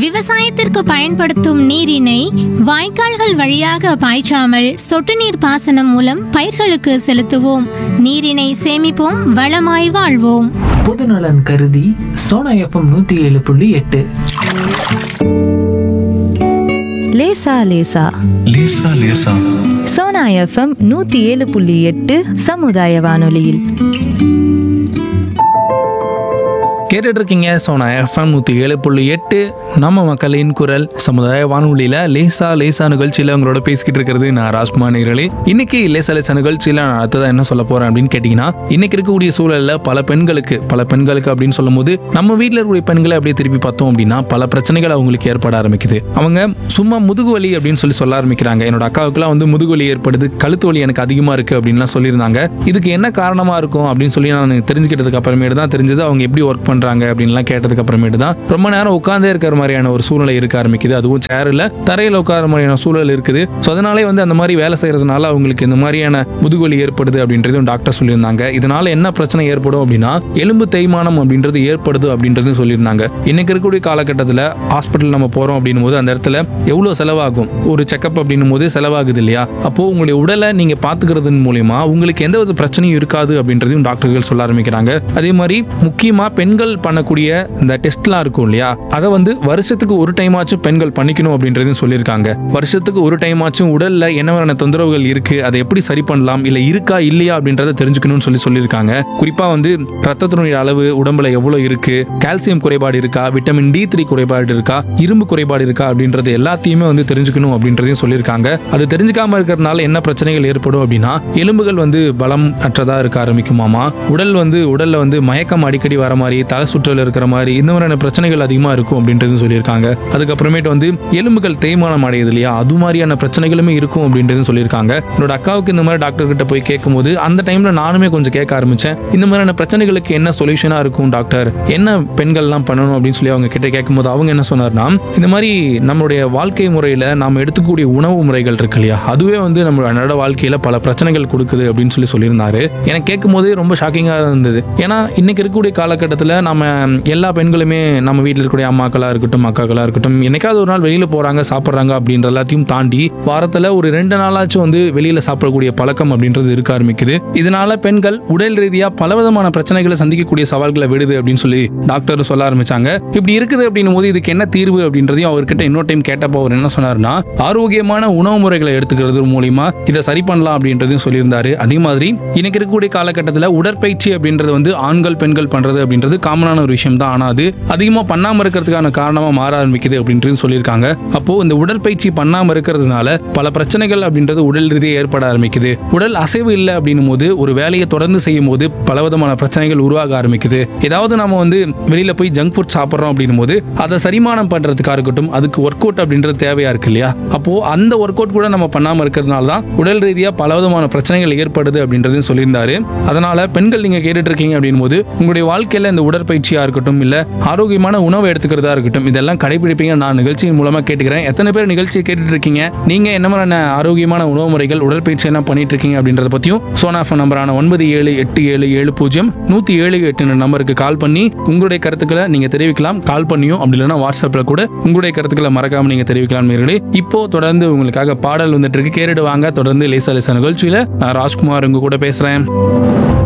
விவசாயத்திற்கு பயன்படுத்தும் நீரினை வாய்க்கால்கள் வழியாக பாய்ச்சாமல் சொட்டு நீர் பாசனம் மூலம் பயிர்களுக்கு செலுத்துவோம். நீரினை சேமிப்போம், வளமாய் வாழ்வோம். பொதுநலன் கருதி சோனா எஃப்எம் 107.8. லேசா லேசா லேசா லேசா சோனா எஃப்எம் 107.8 சமுதாய வானொலியில் கேட்டுட்டு இருக்கீங்க சோனா எஃப்எம் 107.8 நம்ம மக்களின் குரல் சமுதாய வானொலியில லேசா லேசா நிகழ்ச்சியில உங்களோட பேசிக்கிட்டு இருக்கிறது நான் ராஜ்குமார் நேயர்களே. இன்னைக்கு லேசா லேசா நிகழ்ச்சியில நான் அடுத்ததா என்ன சொல்ல போறேன் அப்படின்னு கேட்டீங்கன்னா, இன்னைக்கு இருக்கக்கூடிய சூழல்ல பல பெண்களுக்கு அப்படின்னு சொல்லும் போது நம்ம வீட்டில் இருக்கக்கூடிய பெண்களை அப்படியே திருப்பி பார்த்தோம் அப்படின்னா பல பிரச்சனைகள் அவங்களுக்கு ஏற்பட ஆரம்பிக்குது. அவங்க சும்மா முதுகு வலி அப்படின்னு சொல்ல ஆரம்பிக்கிறாங்க. என்னோட அக்காவுக்குலாம் வந்து முதுகு வலி ஏற்படுது, கழுத்து வலி எனக்கு அதிகமா இருக்கு அப்படின்லாம் சொல்லியிருந்தாங்க. இதுக்கு என்ன காரணமா இருக்கும் அப்படின்னு சொல்லி நான் தெரிஞ்சுக்கிட்டதுக்கு அப்புறமேட்டு தான் தெரிஞ்சது அவங்க எப்படி ஒர்க் பண்றாங்க அப்படின்லாம் கேட்டதுக்கு அப்புறமேட்டு தான் ரொம்ப நேரம் உட்கார்ந்தே இருக்கிற மாதிரியான ஒரு சூழ்நிலை இருக்க ஆரம்பிக்குது. அதுவும் சேர்ல தரையில உட்கார மாதிரியான சூழல் இருக்குது. ஸோ அதனாலே வந்து அந்த மாதிரி வேலை செய்யறதுனால அவங்களுக்கு இந்த மாதிரியான முதுகுவலி ஏற்படுது அப்படின்றதும் டாக்டர் சொல்லியிருந்தாங்க. இதனால என்ன பிரச்சனை ஏற்படும் அப்படின்னா எலும்பு தேய்மானம் அப்படின்றது ஏற்படுது அப்படின்றதும் சொல்லியிருந்தாங்க. இன்னைக்கு இருக்கக்கூடிய காலகட்டத்தில் ஹாஸ்பிட்டல் நம்ம போறோம் அப்படின்னும் போது அந்த இடத்துல எவ்வளவு செலவாகும், ஒரு செக்அப் அப்படின்னும் போது செலவாகுது இல்லையா? அப்போ உங்களுடைய உடலை நீங்க பாத்துக்கிறதன் மூலியமா உங்களுக்கு எந்த ஒரு பிரச்சனையும் இருக்காது அப்படின்றதையும் டாக்டர்கள் சொல்ல ஆரம்பிக்கிறாங்க. அதே மாதிரி முக்கியமா பெண்கள் பண்ணக்கூடிய இந்த டெஸ்ட்லாம் இருக்கும் இல்லையா, அதை வந்து வருஷத்துக்கு ஒரு டைம் ஆச்சும் பெண்கள் பண்ணிக்கணும் அப்படின்றதையும் சொல்லியிருக்காங்க. வருஷத்துக்கு ஒரு டைம் ஆச்சும் உடல்ல என்ன மாதிரியான தொந்தரவுகள் இருக்கு, அதை எப்படி சரி பண்ணலாம், இல்ல இருக்கா இல்லையா அப்படின்றத தெரிஞ்சுக்கணும்னு சொல்லியிருக்காங்க. குறிப்பா வந்து ரத்தத்தினுடைய அளவு உடம்புல எவ்வளவு இருக்கு, கால்சியம் குறைபாடு இருக்கா, விட்டமின் D3 குறைபாடு இருக்கா, இரும்பு குறைபாடு இருக்கா அப்படின்றது எல்லாத்தையுமே வந்து தெரிஞ்சுக்கணும் அப்படின்றதையும் சொல்லியிருக்காங்க. அது தெரிஞ்சுக்காம இருக்கிறதுனால என்ன பிரச்சனைகள் ஏற்படும் அப்படின்னா எலும்புகள் வந்து பலம் அற்றதா இருக்க ஆரம்பிக்குமாமா. உடல்ல வந்து மயக்கம் அடிக்கடி வர மாதிரி, தலை சுற்றல் இருக்கிற மாதிரி, இந்த மாதிரியான பிரச்சனைகள் அதிகமா இருக்கும் அப்படின்றது சொல்லியிருக்காங்க. அதுக்கப்புறமேட்டு வந்து எலும்புகள் தேய்மானம் அடையுது இல்லையா, அது மாதிரியான பிரச்சனைகளுமே இருக்கும் அப்படின்றது சொல்லியிருக்காங்க. என்னோட அக்காவுக்கு இந்த மாதிரி டாக்டர் கிட்ட போய் கேட்கும்போது அந்த டைம்ல நானுமே கொஞ்சம் கேட்க ஆரம்பிச்சேன். இந்த மாதிரியான பிரச்சனைகளுக்கு என்ன சொல்யூஷனா இருக்கும் டாக்டர், என்ன பெண்கள்லாம் பண்ணணும் அப்படின்னு சொல்லி அவங்க கிட்ட கேட்கும்போது அவங்க என்ன சொன்னார்னா, இந்த மாதிரி நம்மளுடைய வாழ்க்கை முறையில நாம எடுத்துக்கூடிய உணவு முறைகள் இருக்கு இல்லையா, அதுவே வந்து நம்ம அன்றாட வாழ்க்கையில பல பிரச்சனைகள் கொடுக்குது அப்படின்னு சொல்லியிருந்தாரு. எனக்கு கேட்கும் போதே ரொம்ப ஷாக்கிங்கா இருந்தது. ஏன்னா இன்னைக்கு இருக்கக்கூடிய காலகட்டத்தில் நம்ம எல்லா பெண்களுமே நம்ம வீட்டில் இருக்கக்கூடிய அம்மாக்களா இருக்கட்டும், அக்காக்களா இருக்கட்டும், என்னைக்காவது ஒரு நாள் வெளியில போறாங்க, சாப்பிட்றாங்க அப்படின்ற எல்லாத்தையும் தாண்டி வாரத்துல ஒரு 2 நாளாச்சும் வந்து வெளியில சாப்பிடக்கூடிய பழக்கம் அப்படின்றது இருக்க ஆரம்பிக்குது. இதனால பெண்கள் உடல் ரீதியா பலவிதமான பிரச்சனைகளை சந்திக்கக்கூடிய சவால்களை விடுது அப்படின்னு சொல்லி டாக்டர் சொல்ல ஆரம்பிச்சாங்க. இப்படி இருக்குது அப்படின்னும் போது இதுக்கு என்ன தீர்வு அப்படின்றதையும் அவர்கிட்ட இன்னொரு டைம் கேட்டப்போ அவர் என்ன சொன்னார்னா, ஆரோக்கியமான உணவு முறைகளை எடுத்துக்கிறது மூலியமா இதை சரி பண்ணலாம் அப்படின்றதையும் சொல்லியிருந்தாரு. அதே மாதிரி இன்னைக்கு இருக்கக்கூடிய காலகட்டத்தில் உடற்பயிற்சி அப்படின்றது வந்து ஆண்கள் பெண்கள் பண்றது அப்படின்றது காமனான ஒரு விஷயம் தான். ஆனா அது அதிகமா பண்ணாம இருக்கிறதுக்கான காரணமா மாற ஆரம்பிக்குது அப்படின்றது சொல்லியிருக்காங்க. அப்போ இந்த உடற்பயிற்சி பண்ணாம இருக்கிறதுனால பல பிரச்சனைகள் அப்படின்றது உடல் ரீதியாக ஏற்பட ஆரம்பிக்குது. உடல் அசைவு இல்லை அப்படின்னும் போது ஒரு வேலையை தொடர்ந்து செய்யும் போது பலவிதமான பிரச்சனைகள் உருவாக ஆரம்பிக்குது. ஏதாவது நம்ம வந்து வெளியில போய் ஜங்க் ஃபுட் சாப்பிட்றோம் அப்படின்னும் போது அதை சரிமானம் பண்றதுக்காக இருக்கட்டும், அதுக்கு ஒர்க் அவுட் அப்படின்றது தேவையா இருக்கு இல்லையா? அப்போ அந்த ஒர்க் அவுட் கூட நம்ம பண்ணாம இருக்கிறதுனால தான் உடல் ரீதியா பலவிதமான பிரச்சனைகள் ஏற்படுது அப்படின்றதையும் சொல்லியிருந்தாரு. அதனால பெண்கள் நீங்க கேட்டுட்டு இருக்கீங்க அப்படின்னும் போது உங்களுடைய வாழ்க்கையில இந்த உடற்பயிற்சியா இருக்கட்டும், இல்ல ஆரோக்கியமான உணவு எடுத்துக்கிறதா இருக்கட்டும், இதெல்லாம் கடைபிடிப்பீங்க நான் நிகழ்ச்சியின் மூலமா கேட்டுக்கிறேன். எத்தனை பேர் நிகழ்ச்சியை கேட்டுட்டு இருக்கீங்க, நீங்க என்ன மாதிரியான ஆரோக்கியமான உணவு முறைகள் உடற்பயிற்சி எல்லாம் பண்ணிட்டு இருக்கீங்க அப்படின்றத பத்தியும் சோனா ஃபோன் நம்பரான 9787700178 நம்பருக்கு கால் பண்ணி உங்களுடைய கருத்துக்களை நீங்க தெரிவிக்கலாம். கால் பண்ணியும் அப்படி இல்லைன்னா வாட்ஸ்அப்ல கூட உங்களுடைய கருத்துக்களை மறக்காம நீங்க தெரிவிக்கலாம் நேயர்களே. இப்போ தொடர்ந்து உங்களுக்காக பாடல் வந்துட்டு இருக்கு, கேட்டுட்டு வாங்க. தொடர்ந்து லேசா லேசா நிகழ்ச்சியில நான் ராஜ்குமார் உங்க கூட பேசுறேன்.